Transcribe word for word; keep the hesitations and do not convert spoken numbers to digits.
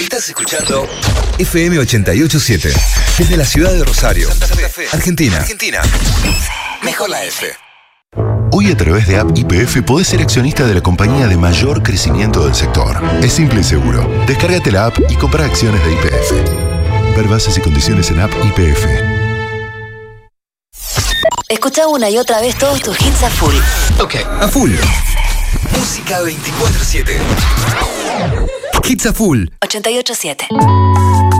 Estás escuchando F M ochenta y ocho punto siete desde la ciudad de Rosario, Santa Fe, Argentina. Argentina. Mejor la F. Hoy a través de App Y P F podés ser accionista de la compañía de mayor crecimiento del sector. Es simple y seguro. Descárgate la app y compra acciones de Y P F. Ver bases y condiciones en App Y P F. Escucha una y otra vez todos tus hits a full. Ok, a full. Música veinticuatro siete. Hits a full. ochenta y ocho punto siete.